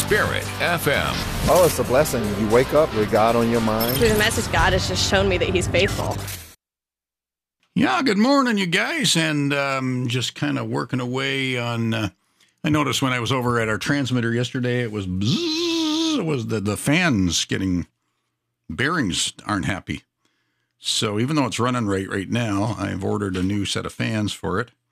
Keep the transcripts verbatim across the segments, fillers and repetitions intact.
Spirit F M. Oh, it's a blessing. You wake up with God on your mind. Through the message, God has just shown me that he's faithful. Yeah, good morning, you guys. And um, just kind of working away on, uh, I noticed when I was over at our transmitter yesterday, it was bzzz, it was the, the fans getting, bearings aren't happy. So even though it's running right right now, I've ordered a new set of fans for it.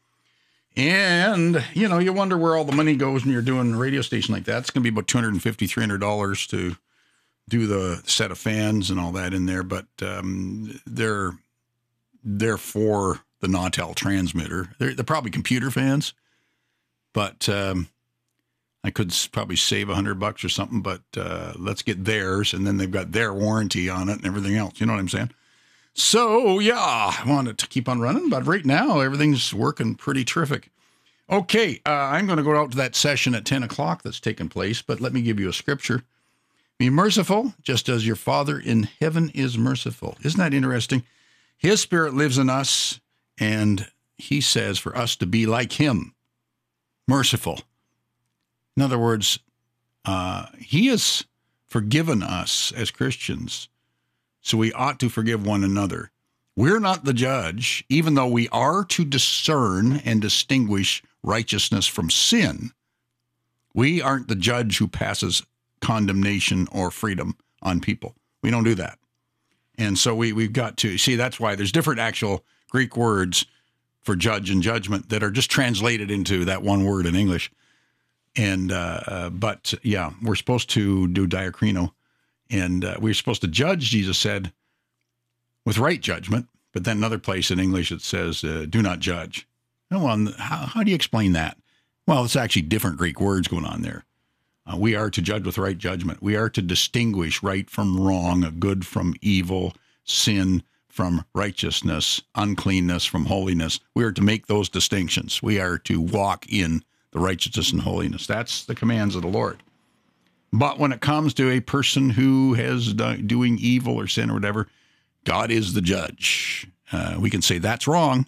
And, you know, you wonder where all the money goes when you're doing a radio station like that. It's going to be about two hundred fifty dollars, three hundred dollars to do the set of fans and all that in there. But um, they're they're for the Nautel transmitter. They're, they're probably computer fans. But um, I could probably save a hundred bucks or something. But uh, let's get theirs. And then they've got their warranty on it and everything else. You know what I'm saying? So, yeah, I wanted to keep on running, but right now everything's working pretty terrific. Okay, uh, I'm going to go out to that session at ten o'clock that's taking place, but let me give you a scripture. Be merciful, just as your Father in heaven is merciful. Isn't that interesting? His Spirit lives in us, and he says for us to be like him, merciful. In other words, uh, he has forgiven us as Christians. So we ought to forgive one another. We're not the judge, even though we are to discern and distinguish righteousness from sin. We aren't the judge who passes condemnation or freedom on people. We don't do that. And so we, we've got to, see, that's why there's different actual Greek words for judge and judgment that are just translated into that one word in English. And, uh, but yeah, we're supposed to do diakrino. And uh, we're supposed to judge, Jesus said, with right judgment. But then another place in English it says, uh, do not judge. No one, how, how do you explain that? Well, it's actually different Greek words going on there. Uh, we are to judge with right judgment. We are to distinguish right from wrong, good from evil, sin from righteousness, uncleanness from holiness. We are to make those distinctions. We are to walk in the righteousness and holiness. That's the commands of the Lord. But when it comes to a person who has done, doing evil or sin or whatever, God is the judge. Uh, we can say that's wrong,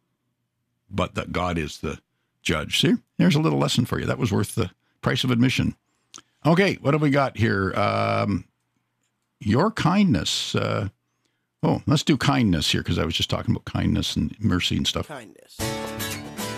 but that God is the judge. See, there's a little lesson for you. That was worth the price of admission. Okay, what have we got here? Um, your kindness. Uh, oh, let's do kindness here because I was just talking about kindness and mercy and stuff. Kindness.